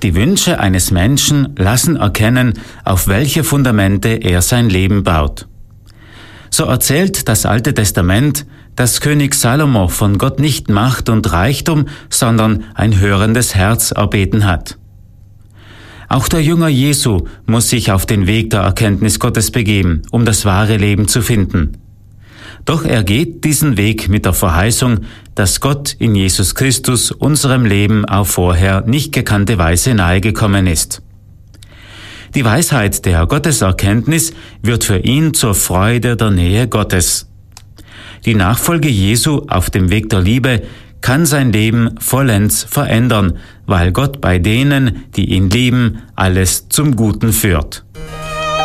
Die Wünsche eines Menschen lassen erkennen, auf welche Fundamente er sein Leben baut. So erzählt das Alte Testament, dass König Salomo von Gott nicht Macht und Reichtum, sondern ein hörendes Herz erbeten hat. Auch der Jünger Jesu muss sich auf den Weg der Erkenntnis Gottes begeben, um das wahre Leben zu finden. Doch er geht diesen Weg mit der Verheißung, dass Gott in Jesus Christus unserem Leben auf vorher nicht gekannte Weise nahegekommen ist. Die Weisheit der Gotteserkenntnis wird für ihn zur Freude der Nähe Gottes. Die Nachfolge Jesu auf dem Weg der Liebe kann sein Leben vollends verändern, weil Gott bei denen, die ihn lieben, alles zum Guten führt.